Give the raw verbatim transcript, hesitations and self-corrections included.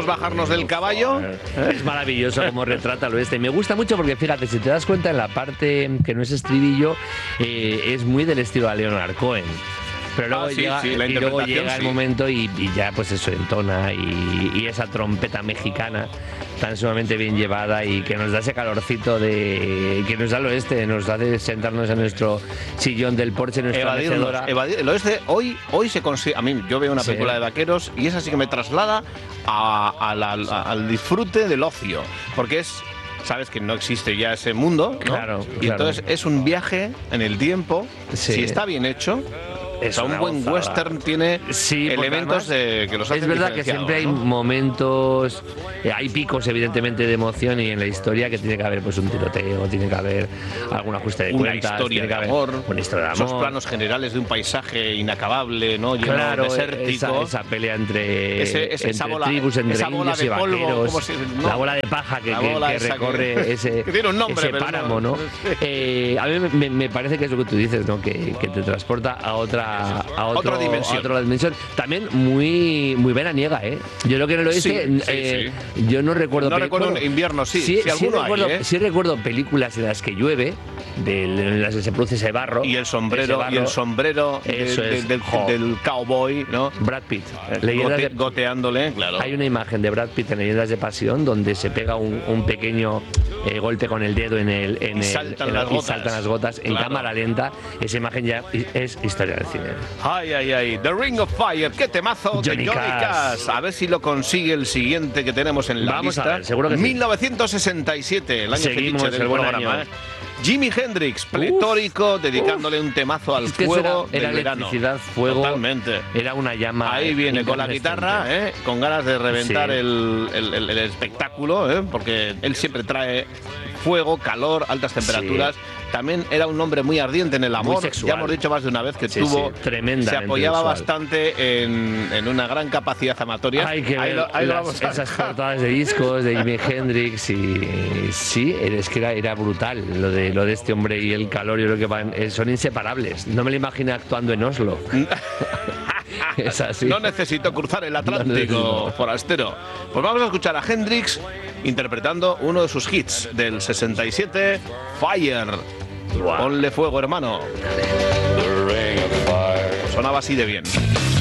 bajarnos del caballo. Es maravilloso como retrata el oeste. Me gusta mucho porque, fíjate, si te das cuenta en la parte que no es estribillo, eh, es muy del estilo de Leonard Cohen. Pero luego ah, sí, llega, sí, la y luego llega sí. el momento y, y ya pues eso entona y, y esa trompeta mexicana tan sumamente bien llevada y que nos da ese calorcito de que nos da el oeste, nos hace sentarnos en nuestro sillón del porche, en nuestra mecedora. Evadir, el oeste hoy, hoy se consigue. A mí, yo veo una película sí. de vaqueros y esa sí que me traslada a, a la, a, al disfrute del ocio, porque es. Sabes que no existe ya ese mundo, ¿no? Claro, y claro. entonces es un viaje en el tiempo, sí. si está bien hecho. Es o sea, un buen gozada. Western tiene sí, elementos de, que los hacen. Es verdad que siempre hay ¿no? momentos, eh, hay picos evidentemente de emoción y en la historia que tiene que haber pues un tiroteo, tiene que haber algún ajuste de una cuentas, historia tiene que de haber amor, una historia de amor, esos planos generales de un paisaje inacabable, ¿no? Lleno claro, desértico. Esa, esa pelea entre, ese, ese, entre esa bola, tribus, entre esa bola indios de y vaqueros, polvo, si, ¿no? la bola de paja que, que, que recorre que, ese, que tiene un nombre, ese pero páramo, no. ¿no? Eh, a mí me, me parece que es lo que tú dices, ¿no? Que, que te transporta a otra, a otro, otra dimensión. A otra dimensión. También muy muy veraniega, ¿eh? Yo creo que en el oeste, sí, sí, eh, sí. yo no recuerdo. No recuerdo un invierno, sí. Sí, sí, sí, recuerdo, hay, ¿eh? sí recuerdo películas en las que llueve, de, en las que se produce ese barro. Y el sombrero, barro, y el sombrero eso de, es, de, del, del cowboy, ¿no? Brad Pitt. Gote, de, goteándole, claro. Hay una imagen de Brad Pitt en Leyendas de Pasión donde se pega un, un pequeño eh, golpe con el dedo en el. En y, el, saltan en las el, gotas. y saltan las gotas en claro. cámara lenta. Esa imagen ya es historia del cine. Ay, ay, ay. The Ring of Fire. Qué temazo Johnny, de Johnny Cash. Cash. A ver si lo consigue el siguiente que tenemos en la Vamos lista. A ver, seguro que mil novecientos sesenta y siete, el año Seguimos feliz del el programa. ¿eh? Jimi Hendrix, pletórico, uf, dedicándole uf. un temazo al es que fuego era, era electricidad, fuego. Totalmente. Era una llama. Ahí viene con la guitarra, ¿eh? con ganas de reventar sí. el, el, el, el espectáculo, ¿eh? porque él siempre trae fuego, calor, altas temperaturas. Sí. También era un hombre muy ardiente en el amor. Ya hemos dicho más de una vez que sí, tuvo. Sí, tremendamente se apoyaba sexual. bastante en, en una gran capacidad amatoria. Hay que ahí ver lo, ahí las, lo vamos a esas portadas de discos de Jimi Hendrix y sí, es que era, era brutal lo de lo de este hombre y el calor. Yo creo que van, son inseparables. No me lo imagino actuando en Oslo. Es así. No necesito cruzar el Atlántico, no forastero. Pues vamos a escuchar a Hendrix interpretando uno de sus hits del sesenta y siete, Fire. Wow. Ponle fuego, hermano. Sonaba así de bien.